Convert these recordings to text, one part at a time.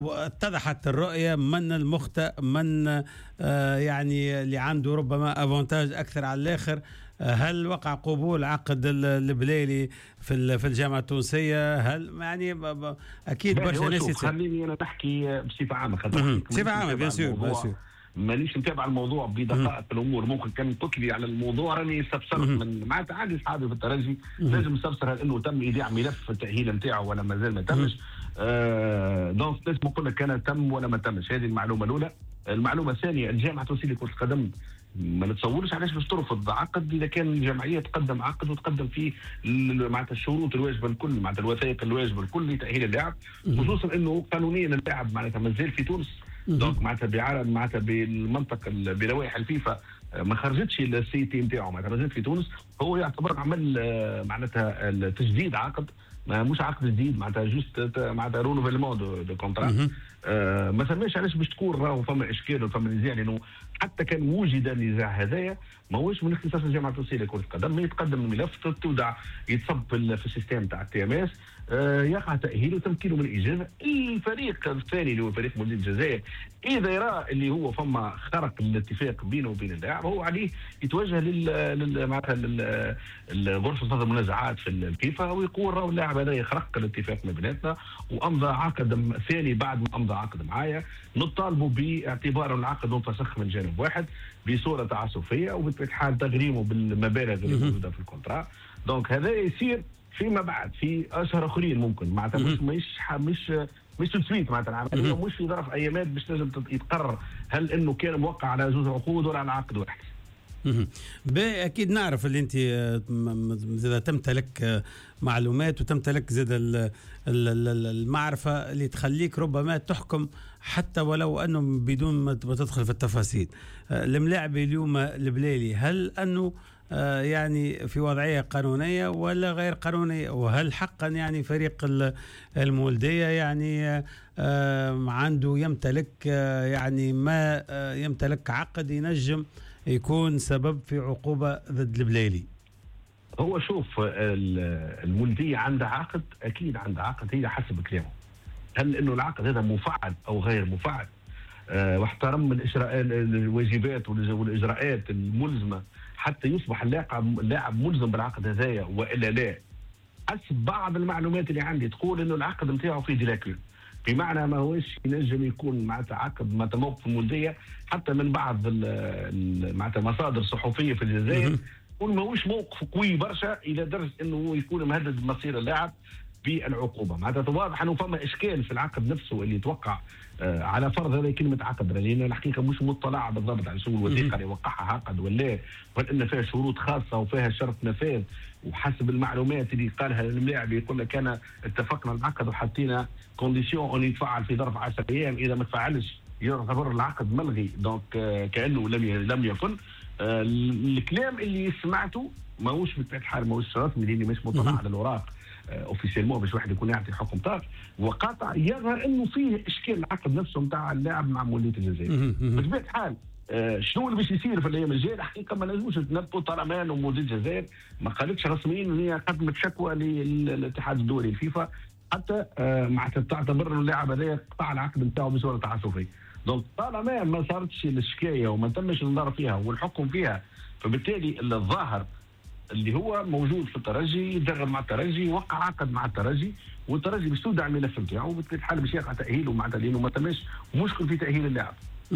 واتضحت الرؤية من المخطئ، من يعني اللي عنده ربما افونتاج أكثر على الآخر. هل وقع قبول عقد البليلي في الجامعة التونسية؟ هل يعني أكيد برشا ناس خليني أنا نحكي بصفة عامة. بصفة عامة بيان سور. مانيش نتابع الموضوع بدقائق الامور. ممكن كان قلت لي على الموضوع راني استفسرت من معناتها عادي اصحابي في الترجي لازم نستفسر هل انه تم ايداع ملف التاهيل نتاعه ولا ما زال ما تمش. دونك لازم نقول لك كان تم ولا ما تمش. هذه المعلومه الاولى. المعلومه الثانيه، الجامعه التونسيه لكره القدم ما نتصورش علاش باش ترفض عقد اذا كان الجمعيه تقدم عقد وتقدم فيه معناتها الشروط الواجبه الكل، معناتها الوثائق الواجبه الكل لتاهيل اللاعب، خصوصا انه قانونيا اللاعب معناتها ما زال في تونس. دونك معناتها بالمنطق بلوائح الفيفا ما خرجتش السي تي نتاعو، معناتها ما زال في تونس. هو يعتبر عمل معناتها تجديد عقد، مش عقد جديد، معناتها جوست معناتها رونوفيلمون دو كونترا. ما سماش علاش باش تكون راهو فما اشكال وفما نزاع، لانه حتى كان وجد النزاع هذايا ماهوش من اختصاص الجامعه التونسيه لكره القدم. يتقدم الملف تودع يتصب في السيستم تاع التي ام اس، يقع تاهيله وتمكينه من الاجازه. الفريق الثاني اللي هو فريق مولوديه الجزائر اذا يرى اللي هو فما خرق الاتفاق بينه وبين اللاعب، هو عليه يتوجه معناتها غرفه نظر المنازعات في الفيفا ويقول راهو اللاعب هذا يخرق الاتفاق ما بيناتنا وامضى عقد ثاني بعد ما امضى عقد معايا، نطالبوا باعتبار العقد منفسخ من جانب واحد بصوره تعسفيه وبطبيعه الحال تغريمه بالمبالغ اللي موجوده في الكونترا. دونك هذا يصير فيما بعد في اشهر اخرين ممكن، معناتها مش تسويت، معناتها العمليه مش في ظرف ايامات باش تنجم يتقرر هل انه كان موقع على زوج عقود ولا على عقد واحد. اكيد نعرف اللي انت زاد تمتلك معلومات وتمتلك زاد المعرفه اللي تخليك ربما تحكم حتى ولو انه بدون ما تدخل في التفاصيل. الملاعب اليوم البليلي هل انه يعني في وضعيه قانونيه ولا غير قانونيه؟ وهل حقا يعني فريق المولديه يعني عنده يمتلك يعني ما يمتلك عقد ينجم يكون سبب في عقوبة ضد البليلي؟ هو شوف، المولدية عندها عقد، أكيد عندها عقد، هي حسب كلامه. هل إنه العقد هذا مفعل أو غير مفعل؟ واحترم الواجبات والإجراءات الملزمة حتى يصبح اللاعب ملزم بالعقد هذايا وإلا لا. حسب بعض المعلومات اللي عندي تقول إنه العقد نتاعه فيه ديلاكيون، بمعنى ما هوش ينجم يكون معناتها عقد معناتها موقف المولديه حتى من بعض معناتها مصادر صحفيه في الجزائر يقول ما هوش موقف قوي برشا الى درجه انه يكون مهدد مصير اللاعب بالعقوبه. معناتها واضح انه فما اشكال في العقد نفسه اللي توقع. على فرض هذه كلمه عقد، لان الحقيقه مش مطلع بالضبط على شو الوثيقه اللي وقعها عقد ولا ان فيها شروط خاصه وفيها شرط نفاذ. وحسب المعلومات اللي قالها اللاعب يقول لك انا اتفقنا العقد وحطينا كونديسيون ان يتفعل في ظرف 10 ايام، اذا ما تفعلش يعتبر العقد ملغي. دونك كانه لم يكن. الكلام اللي سمعته ماهوش بطبيعه الحال ماهوش رسمي لاني مش مطلع على الاوراق اوفيسيلمون باش واحد يكون يعطي حكم طار، وقاطع يظهر انه فيه اشكال العقد نفسه نتاع اللاعب مع مولوديه الجزائر. بطبيعه الحال شنو اللي باش يصير في الايام الجايه الحقيقه ما لازمش نتنبؤوا. طالما ومولوديه الجزائر ما قالتش رسميا ان هي قدمت شكوى للاتحاد الدولي الفيفا حتى معناتها تعتبر انه اللاعب هذا قطع العقد نتاعو بصوره تعسفيه. دونك طالما ما صارتش الشكايه وما تمش النظر فيها والحكم فيها، فبالتالي الظاهر اللي هو موجود في الترجي يتدرب مع الترجي وقع عقد مع الترجي، والترجي باش تودع الملف نتاعو وبالتالي الحال باش يقع تاهيله معناتها لانه ما تمش مشكل في تاهيل اللاعب.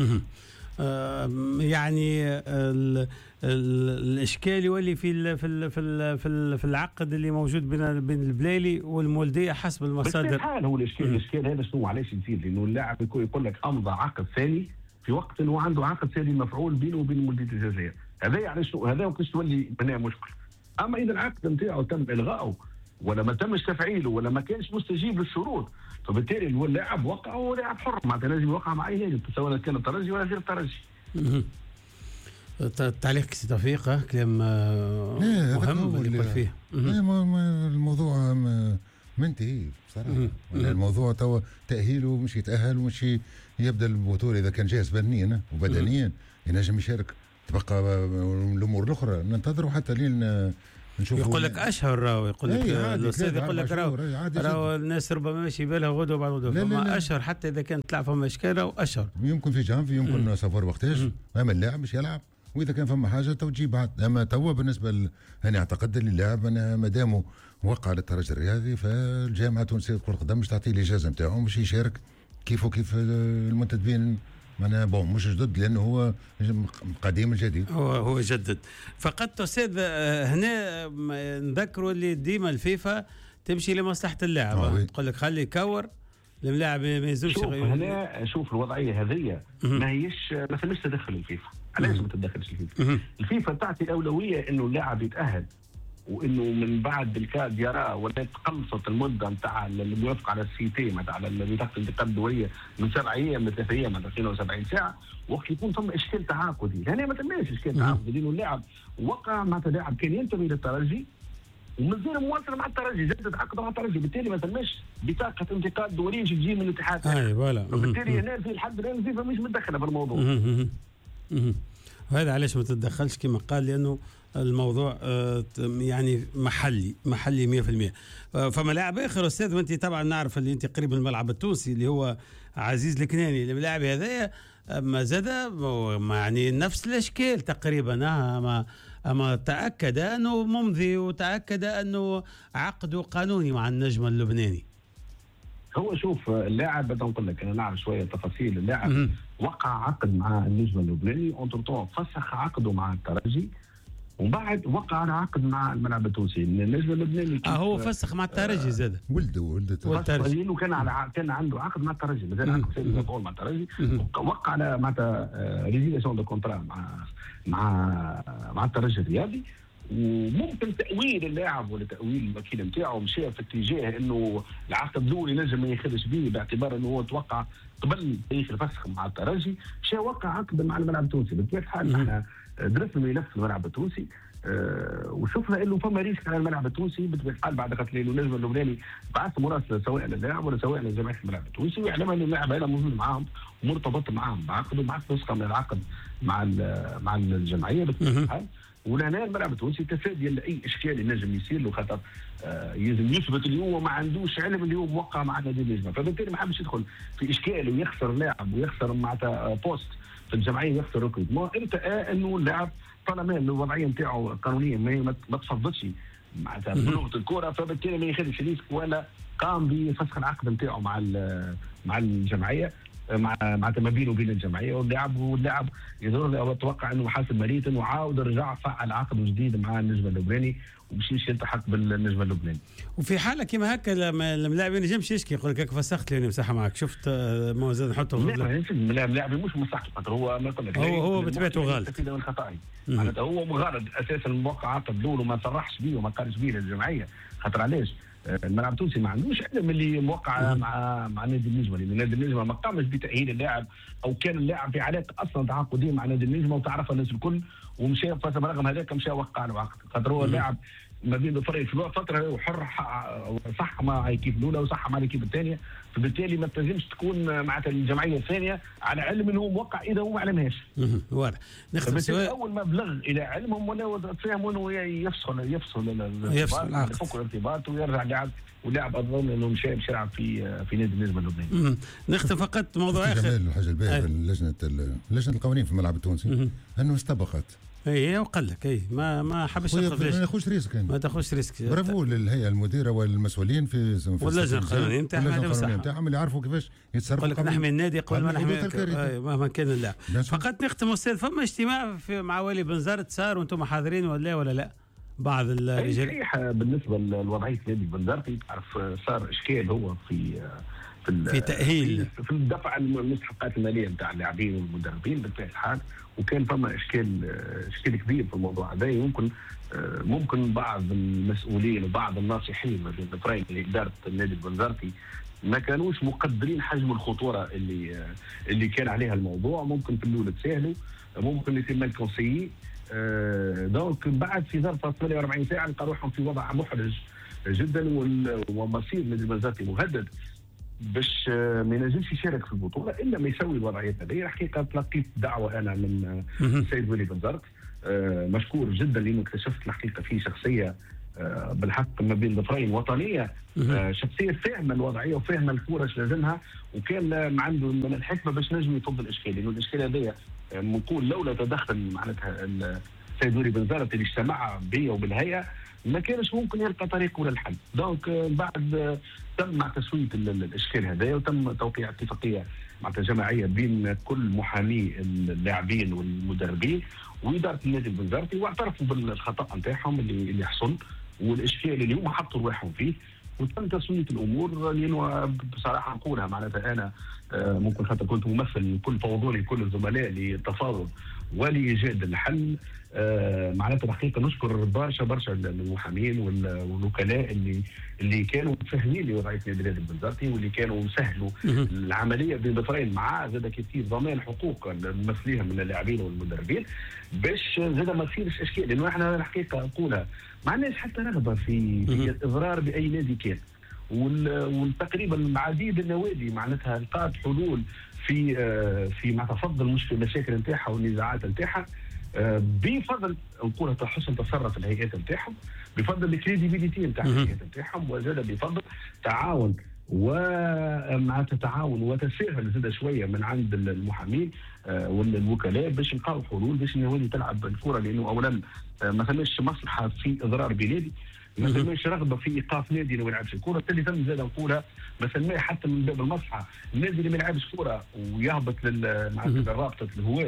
يعني الاشكال يولي في العقد اللي موجود بين البليلي والمولديه حسب المصادر. بالحال هو الاشكال هذا شنو علاش يصير؟ لانه اللاعب يقول لك امضى عقد ثاني في وقت انه عنده عقد ثاني مفعول بينه وبين مولديه الجزائر. هذا علاش هذا وقت تولي هنا مشكل. اما اذا العقد نتاعو تم الغائه ولا ما تمش تفعيله ولا ما كانش مستجيب للشروط، فبالتالي اللاعب وقع ولاعب حر، معناتها لازم يوقع مع اي نادي سواء كان الترجي ولا غير الترجي. تعليق سي توفيق كلام مهم اللي يقول فيه. الموضوع منتهي بصراحه. الموضوع توا تاهيله مش يتاهل ومش يبدا البطوله اذا كان جاهز فنيا وبدنيا ينجم يشارك. تبقى الامور الاخرى ننتظروا حتى لين نشوف يقول لك اشهر، راهو يقول لك الاستاذ يقول لك راهو الناس ربما ماشي بالها غدوه بعد غدوه، فما اشهر حتى اذا كانت تلعب فما اشكال راهو اشهر، يمكن في جانفي يمكن سفر وقتاش، اما اللاعب مش يلعب، واذا كان فما حاجه تو تجيب بعد. اما توا بالنسبه انا اعتقد اللي اللاعب انا ما دامه وقع على الترجي الرياضي، فالجامعه التونسيه لكره القدم باش تعطيه الاجازه نتاعو باش يشارك كيف وكيف المنتدبين. انا مش جدد لانه هو قديم الجديد، هو جدد فقط. استاذ هنا نذكروا اللي ديما الفيفا تمشي لمصلحه اللاعب، تقول لك خلي يكور الملاعب ما يزولش. شوف هنا، شوف الوضعيه هذه ما هيش ما ثمش تدخل الفيفا. علاش ما تدخلش الفيفا؟ الفيفا تعطي الاولويه انه اللاعب يتاهل، وانه من بعد الكاد يرى ولا تقلصت المده نتاع اللي بيوافق على السيتي على بطاقه الانتقال الدوليه من 7 ايام ل 3 ايام على 72 ساعه، وقت يكون ثم اشكال تعاقدي. هنا ما تماش اشكال تعاقدي لانه اللاعب وقع مع لاعب كان ينتمي للترجي ومازال مواصل مع الترجي، جدد عقده مع الترجي، بالتالي ما تماش بطاقه انتقال دوليه تجي من الاتحاد. بالتالي هنا في الحد الان الفيفا مش متدخله في الموضوع. وهذا علاش ما تتدخلش كما قال، لانه الموضوع يعني محلي 100%. فما لاعب اخر استاذ، وانت طبعا نعرف اللي انت قريب من الملعب التونسي اللي هو عزيز الكناني، اللاعب هذايا ما زاد يعني نفس الاشكال تقريبا. اما تاكد انه ممضي وتاكد انه عقده قانوني مع النجم اللبناني. هو شوف اللاعب بدنا نقول لك انا نعرف شويه تفاصيل اللاعب. وقع عقد مع النجم اللبناني، اونتر فسخ عقده مع الترجي، وبعد وقع على عقد مع الملعب التونسي. النجم اللبناني هو فسخ مع الترجي زاد ولده كان عنده عقد مع الترجي، مازال عقد سيد مع الترجي، وقع على معناتها ريزيلاسيون دو كونترا مع الترجي الرياضي. وممكن تاويل اللاعب ولا تاويل الوكيل نتاعو مشى في اتجاه انه العقد الاول ينجم ما ياخذش به، باعتبار انه هو توقع قبل تاريخ الفسخ مع الترجي، مشى وقع عقد مع الملعب التونسي. بطبيعه الحال احنا درسنا ملف الملعب التونسي وشفنا انه فما ريسك على الملعب التونسي. بطبيعه الحال بعد قتل النجم اللبناني بعث مراسله سواء للاعب ولا سواء لجماهير الملعب التونسي، ويعلم ان اللاعب هذا موجود معاهم ومرتبط معاهم بعقد، وبعث نسخه من العقد مع الجمعيه بطبيعه الحال. ولهنا الملعب التونسي تفاديا لاي اشكال ينجم يصير له، خاطر يلزم يثبت اللي هو ما عندوش علم اللي هو موقع مع نادي النجمه، فبالتالي ما حبش يدخل في اشكال ويخسر لاعب ويخسر معناتها بوست في الجمعيه ويخسر ركن. انت انه اللاعب طالما الوضعيه نتاعو قانونيا ما تصدتش معناتها بلغه الكره، فبالتالي ما ياخذش ريسك ولا قام بفسخ العقد نتاعو مع الجمعيه مع ما بينه وبين الجمعيه. واللاعب يظهر اتوقع انه حاسب مريتا وعاود رجع فعل عقد جديد مع النجم اللبناني ومشيش يلتحق بالنجم اللبناني. وفي حاله كيما هكا لما اللاعب ما ينجمش يشكي يقول لك فسخت لي مساحه معك، شفت موازين نحطه لا اللاعب مش مصلحته، خاطر هو ما يقول لك هو بطبيعته غلط معناتها هو مغالط اساسا موقع عقد الاول وما صرحش به وما قالش به للجمعيه. خاطر علاش؟ الملعب التونسي ما عندوش علم اللي موقع مع نادي النجمه، لان نادي النجمه ما قامش بتاهيل اللاعب، او كان اللاعب في علاقه اصلا تعاقديه مع نادي النجمه وتعرفها الناس الكل، ومشى رغم هذاك مشى وقع له عقد. خاطر هو اللاعب ما بين الفريق في فتره وحر صح مع الكيف الاولى وصح مع الكيف الثانيه، فبالتالي ما تنجمش تكون معناتها الجمعيه الثانيه على علم انه موقع اذا هو ما علمهاش. واضح. نختم سؤال اول ما بلغ الى علمهم ولا تفهموا انه يفصل الارتباط ويرجع لاعب، واللاعب اظن انه مشى يلعب في نادي النجمه اللبناني. نختم فقط موضوع اخر. الحاجه الباهيه لجنه القوانين في الملعب التونسي انه استبقت. وقال لك ما حبش يدخل ما تاخذش ريسك، ما تاخذش ريسك. برافو للهيئه المديره والمسؤولين في اللجنه القانونيه نتاعهم اللي يعرفوا كيفاش يتصرفوا. يقول لك نحمي النادي قبل ما نحمي مهما كان اللاعب. فقط نختم استاذ، فما اجتماع مع والي بنزرت صار وانتم حاضرين ولا لا؟ بعض الرجال صحيح. بالنسبه لوضعيه نادي بنزرتي تعرف صار اشكال هو في تاهيل في الدفع المستحقات الماليه نتاع اللاعبين والمدربين بطبيعه الحال، وكان فما اشكال كبير في الموضوع هذا. ممكن بعض المسؤولين وبعض الناصحين ما بين الطرفين لاداره النادي البنزرتي ما كانوش مقدرين حجم الخطوره اللي كان عليها الموضوع. ممكن في الاول تساهلوا، ممكن يتم الكونسيي دونك بعد في ظرف 48 ساعه لقى روحهم في وضع محرج جدا، ومصير النادي البنزرتي مهدد باش ما ينجمش يشارك في البطوله الا ما يسوي الوضعيات هذه. الحقيقه تلقيت دعوه انا من السيد ولي بنزرت مشكور جدا لانه اكتشفت الحقيقه في شخصيه بالحق ما بين ظفرين وطنيه، شخصيه فاهمه الوضعيه وفاهمه الكوره ايش لازمها، وكان عنده من الحكمه باش نجم يفض الاشكال، لانه الاشكال هذايا نقول لولا تدخل معناتها السيد نوري بنزرت اللي اجتمع بيا وبالهيئه ما كانش ممكن يلقى طريق ولا الحل. دونك بعد تم مع تسويه الاشكال هذايا وتم توقيع اتفاقيه معناتها جماعيه بين كل محامي اللاعبين والمدربين واداره النادي البنزرتي، واعترفوا بالخطا نتاعهم اللي حصل والاشكال اللي هم حطوا رواحهم فيه، وتم تسويه الامور. لانه بصراحه نقولها معناتها انا ممكن حتى كنت ممثل كل فوضوني كل الزملاء للتفاوض ولايجاد الحل. معناتها الحقيقه نشكر برشا المحامين والوكلاء اللي كانوا فاهمين لوضعيه نادي البنزرتي واللي كانوا سهلوا العمليه بين ظفرين، مع زاد كثير ضمان حقوق الممثلين من اللاعبين والمدربين باش زاد ما تصيرش اشكال. لانه احنا الحقيقه نقولها ما عندناش حتى رغبه في الاضرار باي نادي كان، والتقريبا عديد النوادي معناتها لقات حلول في مع تفضل المشاكل نتاعها والنزاعات نتاعها بفضل نقولها حسن تصرف الهيئات نتاعهم، بفضل الكريديبيليتي نتاع الهيئات نتاعهم، وزاد بفضل تعاون ومعناتها تعاون وتساهل زاد شويه من عند المحامين والوكلاء باش نلقاو حلول باش النوادي تلعب الكره. لانه اولا ما ثماش مصلحه في اضرار بنادي، ما ثماش رغبه في ايقاف نادي اللي ما يلعبش الكره، بالتالي ثم زاد نقولها ما ثماه حتى من باب المصلحه النادي اللي ما يلعبش كره ويهبط معناتها رابطه الهواة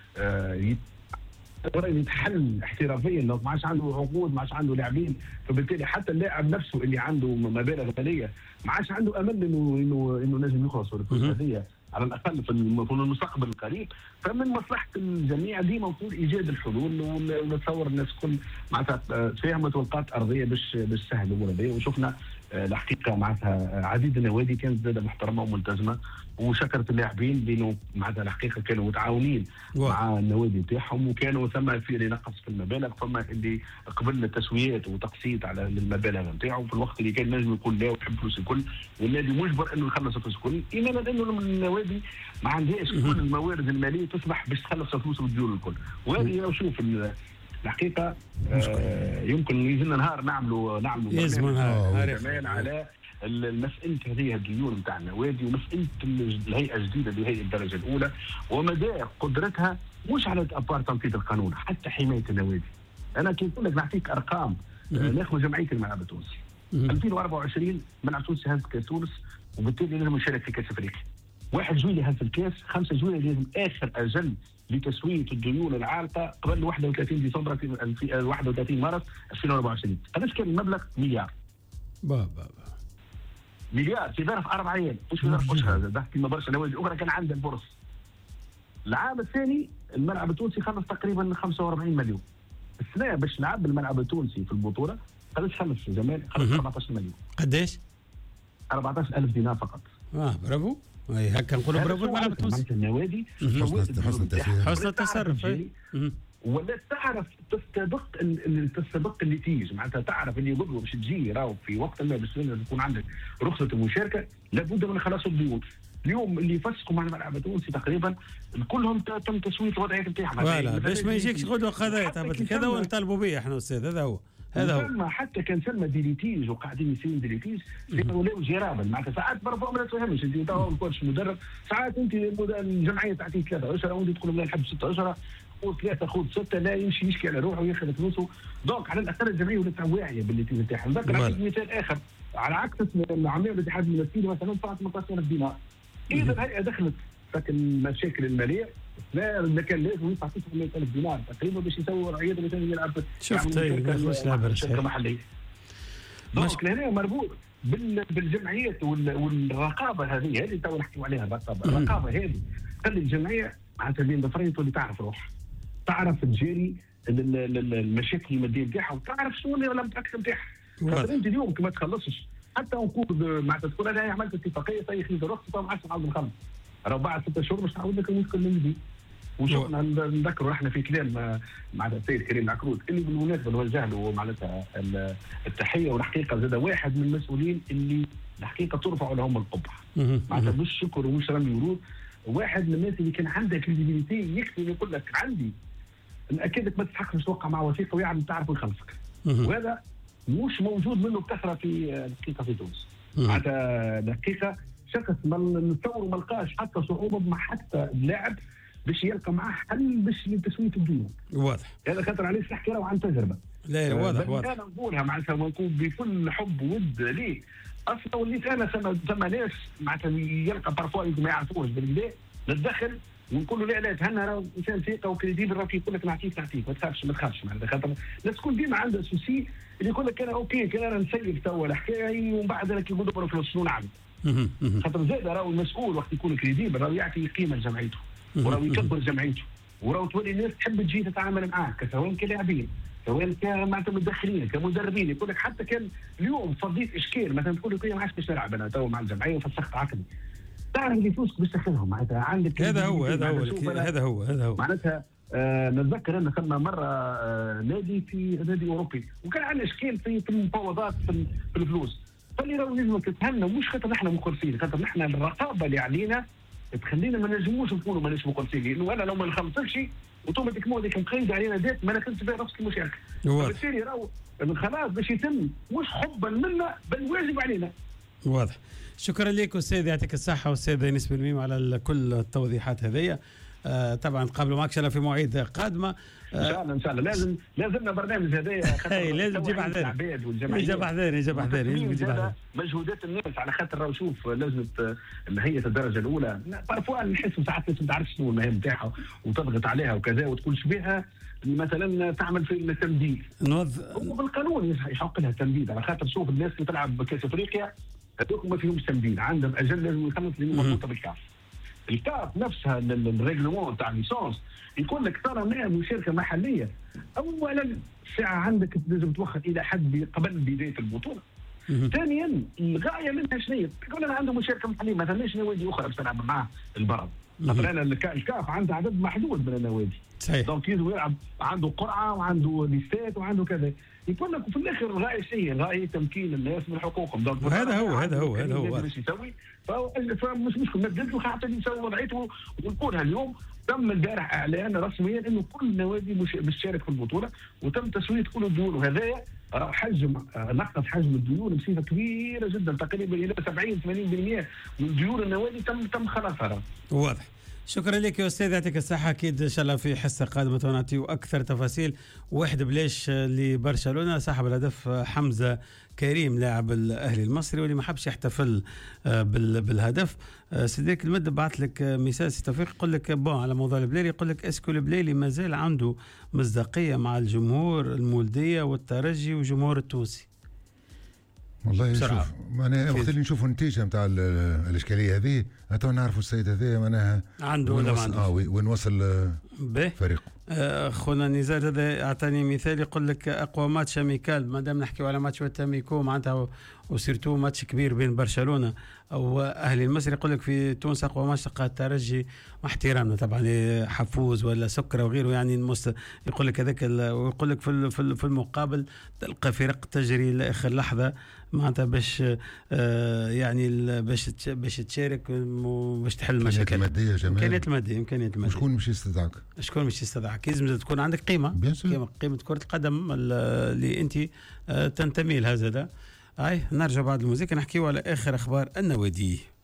يتحل احترافيا، لو ما عادش عنده عقود ما عادش عنده لاعبين، فبالتالي حتى اللاعب نفسه اللي عنده مبالغ ماليه ما عادش عنده امل انه نجم يخلص الكره هذه على الاقل في المستقبل القريب. فمن مصلحه الجميع ديما نقول ايجاد الحلول، ونتصور الناس كل معناتها تفاهمت ولقات ارضيه باش تسهل الامور هذه. وشفنا الحقيقه معناتها عديد النوادي كانت زاده محترمه وملتزمه، وشكرت اللاعبين لانه معناتها الحقيقه كانوا متعاونين مع النوادي نتاعهم، وكانوا ثم في اللي نقص في المبالغ، ثم اللي قبل التسويات وتقسيط على المبالغ نتاعو في الوقت اللي كان نجم يكون لا ويحب فلوس الكل، والنادي مجبر انه يخلص الفلوس الكل، ايمانا انه النوادي ما عندهاش كل الموارد الماليه تسمح باش تخلص الفلوس والديون الكل. وهذه نشوف الحقيقه يمكن يجينا نهار نعملوا كمان على المسألة هذه الديون نتاع النوادي، ومسألة الهيئة الجديدة اللي هي الدرجة الأولى ومدى قدرتها مش على أبار تنفيذ القانون حتى حماية النوادي. أنا كي نقول لك نعطيك أرقام، ناخذ جمعية الملعب التونسي 2024 ملعب تونسي هز كاس تونس، وبالتالي لازم يشارك في كاس أفريقيا. 1 جويلية هز الكاس، 5 جويلية لازم آخر أجل لتسوية الديون العالقة قبل 31 ديسمبر 31 مارس 2024. قداش كان المبلغ؟ مليار. مليار في ظرف 4 أيام، مش في ظرف اشهر، ضحك كيما برشا نوادي اخرى كان عندها الفرص. العام الثاني الملعب التونسي خلص تقريبا 45 مليون. السنه باش نلعب الملعب التونسي في البطوله قداش خلص في زمان؟ خلص 14 مليون. قداش؟ 14,000 دينار فقط. برافو. اي هكا نقولوا برافو الملعب التونسي. النوادي حسن التصرف. ولا تعرف تستبق النتيجه، معناتها تعرف اللي قبل باش تجي راهو في وقت ما باش تكون عندك رخصه المشاركه، لابد من خلاص الديون. اليوم اللي فسقوا مع الملعب التونسي تقريبا كلهم تم تسويه الوضعيات نتاعهم. فوالا باش ما يجيكش غدوه قضايا كذا ونطالبوا به احنا استاذ. هذا هو حتى كان ثم ديليتيج وقاعدين يصيروا ديليتيج ولاو جرابا، معناتها ساعات برضو ما تفهمش انت تو الكوتش مدرب، ساعات انت الجمعيه تعطيك 3 اشهر وانت تقول لا نحب 6 اشهر، خذ 3 خذ 6، لا يمشي يشكي على روحه وياخذ فلوسه. دونك على الاقل الجمعيه ولات واعيه بالنتيجه نتاعها. نذكر نعطيك مثال اخر على عكس العمال الاتحاد المنافسين مثلا دفع 18,000 دينار. اذا الهيئه دخلت لكن المشاكل الماليه لا كان لازم يدفع 900,000 دينار تقريبا باش يسوي عياده باش يلعب. شفت شركه محليه. دونك هنا مربوط بالجمعيات والرقابه هذه اللي تو نحكيو عليها. الرقابه هذه خلي الجمعيه معناتها بين ظفرين تولي تعرف روحها، تعرف تجاري المشاكل الماديه نتاعها، وتعرف شنو اللي لم تاكل نتاعها. خاطر انت اليوم كما تخلصش حتى نقود معناتها تقول انا عملت اتفاقيه طيب خذ الرخصه ما عادش نعاود نخلص، راه بعد 6 شهور باش تعاود لك المشكل من جديد. وشفنا نذكروا احنا في كلام مع السيد كريم العكروت اللي بالمناسبه نوجه له معناتها التحيه، والحقيقه زاد واحد من المسؤولين اللي الحقيقه ترفع لهم القبعه معناتها مش شكر ومش رمي ورود. واحد من الناس اللي كان عنده كريديبيليتي يكفي يقول لك عندي اكيدك ما تستحقش توقع مع وثيقه ويعمل تعرف ويخلصك. وهذا مش موجود منه بكثره في دقيقه في تونس. معناتها دقيقه شخص ما نتصور ما لقاش حتى صعوبه مع حتى اللاعب باش يلقى معاه حل باش لتسويه الديون. واضح. هذا خاطر عليه نحكي له عن تجربه. لا واضح. انا نقولها معناتها ونكون بكل حب ود ليه. اصلا وليت انا ثم ناس معناتها يلقى بارفوا ما يعرفوش بالكدا نتدخل ونقول له لا تهنى راه انسان ثقه وكريديبل راه يقول لك نعطيك ما تخافش معناتها خاطر الناس تكون ديما عندها سوسي اللي يقول لك انا اوكي كان انا نسيب توا الحكايه ومن بعد انا كي نقول فلوس شنو نعمل. خاطر زاد راهو المسؤول وقت يكون كريديبل راهو يعطي قيمه لجمعيته وراهو يكبر جمعيته وراهو تولي الناس تحب تجي تتعامل معاه سواء كلاعبين سواء كمعناتها متدخلين كمدربين. يقول لك حتى كان اليوم فضيت اشكال مثلا تقول لي ما عادش باش نلعب انا تو مع الجمعيه وفسخت عقدي تعرف اللي فلوسك باش تاخذهم معناتها عندك هذا هو معناتها نتذكر ان ثم مره نادي في نادي اوروبي وكان عندنا اشكال في المفاوضات في الفلوس فاللي راهو لازم تتهنى مش خاطر نحن مخلصين خاطر نحن الرقابه اللي علينا تخلينا ما نجموش نكونوا ماناش مخلصين لانه انا لو ما نخلصكش اوتوماتيكمون هذيك مقيده علينا ذات ما ناخذش بها نفس المشاركه. وبالتالي راهو خلاص باش يتم مش حبا منا بل واجب علينا. واضح. شكرا لك استاذ يعطيك الصحه واستاذ انيس بالميم على كل التوضيحات هذيا. طبعا نتقابلوا معك ان شاء الله في مواعيد قادمه. ان شاء الله لازمنا برنامج هذايا لازم تجيب حذاري مجهودات الناس على خاطر راهو شوف لازم هي الدرجه الاولى بارفوا نحس ساعات ما تعرفش شنو المهام نتاعها وتضغط عليها وكذا وتقول بها مثلا تعمل في التمديد وبالقانون يحق لها التمديد على خاطر شوف الناس اللي تلعب بكاس افريقيا هذوك ما فيهمش تمديد عندهم اجل لازم يخلص اللي مربوطه بالكاف. الكاف نفسها الريغلمون تاع الليسونس يقول لك ترى مشاركه محليه اولا ساعه عندك لازم توخر الى حد قبل بدايه البطوله. ثانيا الغايه منها شنو؟ يقول انا عنده مشاركه محليه مثلا ليش نوادي اخرى باش تلعب معاه البرد؟ مثلا الكاف عنده عدد محدود من النوادي. صحيح. دونك يلعب عنده قرعه وعنده ليستات وعنده كذا. يقول لك في الاخر الغايه شيء غايه تمكين الناس من حقوقهم. هذا هو باش يسوي فمش مشكل ما تقدرش حتى يسوي وضعيته ونقولها اليوم تم البارح اعلان رسميا انه كل النوادي بتشارك في البطوله وتم تسويه كل الديون وهذايا راه نقص حجم الديون بصفه كبيره جدا تقريبا الى 70-80% من ديون النوادي تم خلاصها. واضح. شكرا لك يا استاذ يعطيك الصحه. اكيد ان شاء الله في حصه قادمه ونعطيو اكثر تفاصيل. واحد بلاش لبرشلونه صاحب الهدف حمزه كريم لاعب الاهلي المصري واللي ما حبش يحتفل بالهدف. صديق المد بعث لك مثال سي توفيق يقول لك بون على موضوع البليلي يقول لك اسكو البليلي ما زال عنده مصداقيه مع الجمهور المولديه والترجي والجمهور التونسي. والله شوف معناها وقت اللي نشوفوا النتيجه نتاع الاشكاليه هذه تو نعرفوا السيد هذا معناها عنده ولا ما عنده وين وصل فريقه. خونا نزار هذا اعطاني مثال يقول لك اقوى ماتش اميكال ما دام نحكيو على ماتش واتاميكو معناتها وسيرتو ماتش كبير بين برشلونه او اهلي المصري يقول لك في تونس اقوى ماتش تلقى الترجي مع احترامنا طبعا حفوز ولا سكره وغيره يعني يقول لك هذاك ويقول لك في المقابل تلقى فرق تجري لاخر لحظه معناتها باش يعني باش تشارك وباش تحل مشاكل ماديه جمال امكانيات الماديه شكون مش يستدعك لازم تكون عندك قيمه كره القدم اللي انت تنتمي لها زاده. نرجع بعد الموسيقى نحكيو على اخر اخبار النوادي.